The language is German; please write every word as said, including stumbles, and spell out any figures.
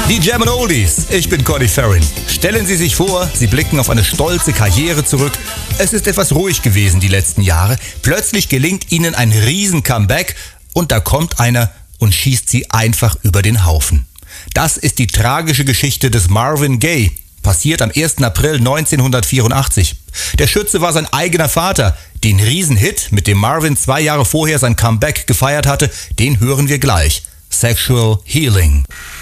Die Jammin' Oldies, ich bin Conny Farrin. Stellen Sie sich vor, Sie blicken auf eine stolze Karriere zurück. Es ist etwas ruhig gewesen die letzten Jahre. Plötzlich gelingt Ihnen ein Riesen-Comeback und da kommt einer und schießt Sie einfach über den Haufen. Das ist die tragische Geschichte des Marvin Gaye. Passiert am ersten April neunzehnhundertvierundachtzig. Der Schütze war sein eigener Vater. Den Riesenhit, mit dem Marvin zwei Jahre vorher sein Comeback gefeiert hatte, den hören wir gleich. Sexual Healing.